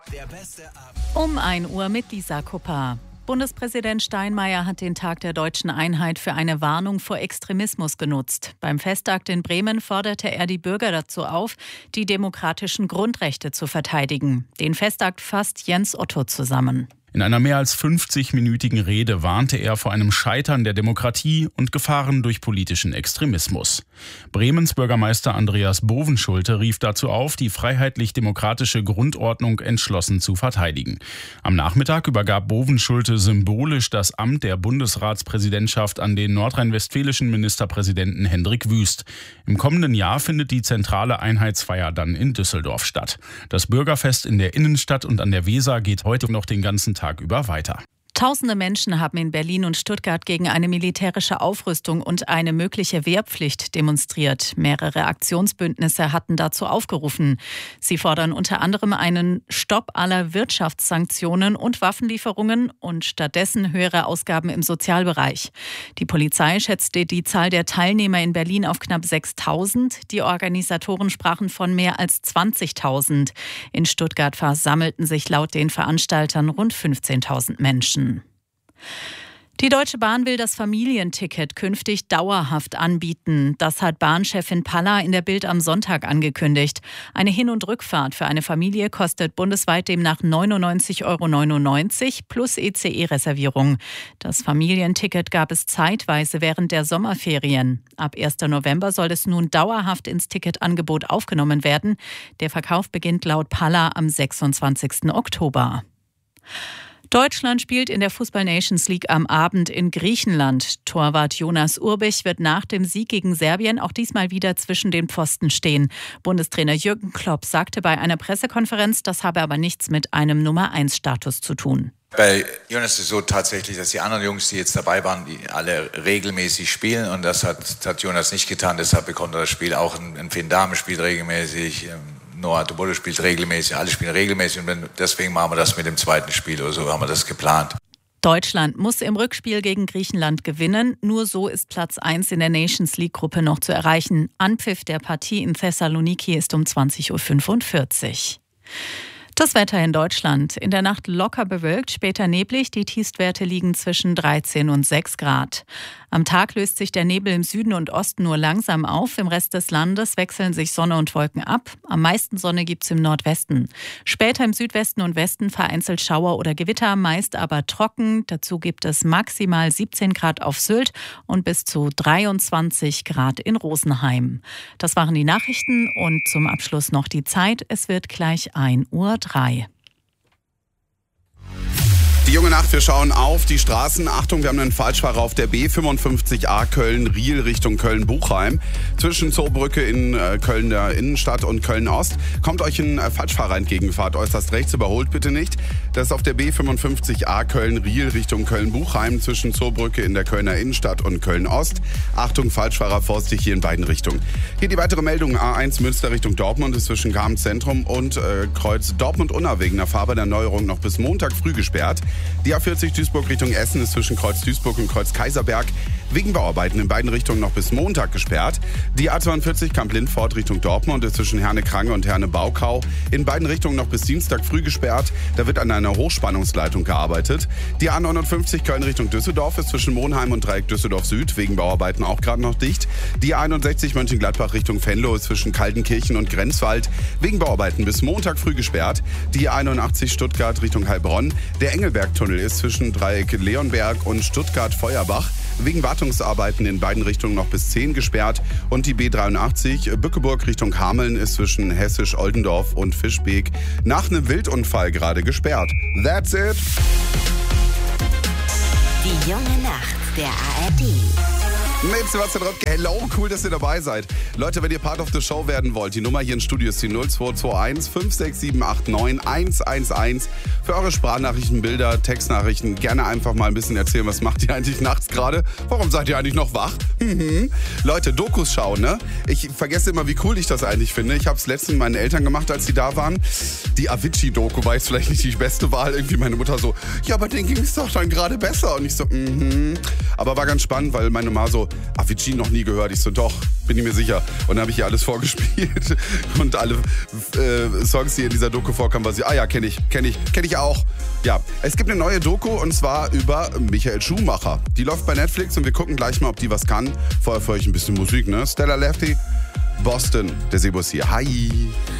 Der beste Abend. Um 1 Uhr mit Lisa Kupper. Bundespräsident Steinmeier hat den Tag der Deutschen Einheit für eine Warnung vor Extremismus genutzt. Beim Festakt in Bremen forderte er die Bürger dazu auf, die demokratischen Grundrechte zu verteidigen. Den Festakt fasst Jens Otto zusammen. In einer mehr als 50-minütigen Rede warnte er vor einem Scheitern der Demokratie und Gefahren durch politischen Extremismus. Bremens Bürgermeister Andreas Bovenschulte rief dazu auf, die freiheitlich-demokratische Grundordnung entschlossen zu verteidigen. Am Nachmittag übergab Bovenschulte symbolisch das Amt der Bundesratspräsidentschaft an den nordrhein-westfälischen Ministerpräsidenten Hendrik Wüst. Im kommenden Jahr findet die zentrale Einheitsfeier dann in Düsseldorf statt. Das Bürgerfest in der Innenstadt und an der Weser geht heute noch den ganzen Tag über weiter. Tausende Menschen haben in Berlin und Stuttgart gegen eine militärische Aufrüstung und eine mögliche Wehrpflicht demonstriert. Mehrere Aktionsbündnisse hatten dazu aufgerufen. Sie fordern unter anderem einen Stopp aller Wirtschaftssanktionen und Waffenlieferungen und stattdessen höhere Ausgaben im Sozialbereich. Die Polizei schätzte die Zahl der Teilnehmer in Berlin auf knapp 6.000. Die Organisatoren sprachen von mehr als 20.000. In Stuttgart versammelten sich laut den Veranstaltern rund 15.000 Menschen. Die Deutsche Bahn will das Familienticket künftig dauerhaft anbieten. Das hat Bahnchefin Palla in der Bild am Sonntag angekündigt. Eine Hin- und Rückfahrt für eine Familie kostet bundesweit demnach 99,99 € plus ECE-Reservierung. Das Familienticket gab es zeitweise während der Sommerferien. Ab 1. November soll es nun dauerhaft ins Ticketangebot aufgenommen werden. Der Verkauf beginnt laut Palla am 26. Oktober. Deutschland spielt in der Fußball-Nations League am Abend in Griechenland. Torwart Jonas Urbich wird nach dem Sieg gegen Serbien auch diesmal wieder zwischen den Pfosten stehen. Bundestrainer Jürgen Klopp sagte bei einer Pressekonferenz, das habe aber nichts mit einem Nummer-1-Status zu tun. Bei Jonas ist es so tatsächlich, dass die anderen Jungs, die jetzt dabei waren, die alle regelmäßig spielen, und das hat Jonas nicht getan. Deshalb bekommt er das Spiel auch. Ein Finn Dahmen spielt regelmäßig, Noah Tobolo spielt regelmäßig, alle spielen regelmäßig, und deswegen machen wir das mit dem zweiten Spiel oder so, haben wir das geplant. Deutschland muss im Rückspiel gegen Griechenland gewinnen. Nur so ist Platz 1 in der Nations League-Gruppe noch zu erreichen. Anpfiff der Partie in Thessaloniki ist um 20.45 Uhr. Das Wetter in Deutschland. In der Nacht locker bewölkt, später neblig. Die Tiefstwerte liegen zwischen 13 und 6 Grad. Am Tag löst sich der Nebel im Süden und Osten nur langsam auf. Im Rest des Landes wechseln sich Sonne und Wolken ab. Am meisten Sonne gibt's im Nordwesten. Später im Südwesten und Westen vereinzelt Schauer oder Gewitter, meist aber trocken. Dazu gibt es maximal 17 Grad auf Sylt und bis zu 23 Grad in Rosenheim. Das waren die Nachrichten und zum Abschluss noch die Zeit. Es wird gleich 1:03 Uhr. Die junge Nacht, wir schauen auf die Straßen. Achtung, wir haben einen Falschfahrer auf der B55A Köln-Riel Richtung Köln-Buchheim. Zwischen Zoobrücke in Köln der Innenstadt und Köln-Ost kommt euch ein Falschfahrer entgegen. Fahrt äußerst rechts, überholt bitte nicht. Das ist auf der B55A Köln-Riel Richtung Köln-Buchheim zwischen Zoobrücke in der Kölner Innenstadt und Köln-Ost. Achtung, Falschfahrer, vorsichtig hier in beiden Richtungen. Hier die weitere Meldung. A1 Münster Richtung Dortmund ist zwischen Garm-Zentrum und Kreuz Dortmund-Unna wegen der Fahrbahnerneuerung noch bis Montag früh gesperrt. Die A40 Duisburg Richtung Essen ist zwischen Kreuz Duisburg und Kreuz Kaiserberg wegen Bauarbeiten in beiden Richtungen noch bis Montag gesperrt. Die A42 Kamp-Lindfort Richtung Dortmund ist zwischen Herne-Krange und Herne-Baukau in beiden Richtungen noch bis Dienstag früh gesperrt. Da wird an einer Hochspannungsleitung gearbeitet. Die A59 Köln Richtung Düsseldorf ist zwischen Monheim und Dreieck Düsseldorf Süd wegen Bauarbeiten auch gerade noch dicht. Die A61 Mönchengladbach Richtung Venlo ist zwischen Kaltenkirchen und Grenzwald wegen Bauarbeiten bis Montag früh gesperrt. Die A81 Stuttgart Richtung Heilbronn. Der Engelberg-Tunnel ist zwischen Dreieck Leonberg und Stuttgart-Feuerbach wegen Wartungsarbeiten in beiden Richtungen noch bis 10 gesperrt. Und die B83 Bückeburg Richtung Hameln ist zwischen Hessisch-Oldendorf und Fischbeek nach einem Wildunfall gerade gesperrt. That's it. Die junge Nacht der ARD. Mit Sebastian Röttke. Hello, cool, dass ihr dabei seid. Leute, wenn ihr Part of the Show werden wollt, die Nummer hier im Studio ist die 0221 56789 111. Für eure Sprachnachrichten, Bilder, Textnachrichten gerne einfach mal ein bisschen erzählen, was macht ihr eigentlich nachts gerade? Warum seid ihr eigentlich noch wach? Leute, Dokus schauen, ne? Ich vergesse immer, wie cool ich das eigentlich finde. Ich habe es letztens mit meinen Eltern gemacht, als sie da waren. Die Avicii-Doku war jetzt vielleicht nicht die beste Wahl. Irgendwie meine Mutter so, ja, aber denen ging es doch dann gerade besser. Und ich so, Aber war ganz spannend, weil meine Ma so, Avicii noch nie gehört. Ich so, doch, bin ich mir sicher. Und dann habe ich ihr alles vorgespielt und alle Songs, die in dieser Doku vorkamen, war sie, ja, kenn ich auch. Ja, es gibt eine neue Doku und zwar über Michael Schumacher. Die läuft bei Netflix und wir gucken gleich mal, ob die was kann. Vorher für euch ein bisschen Musik, ne? Stella Lefty, Boston, der Sebus hier. Hi!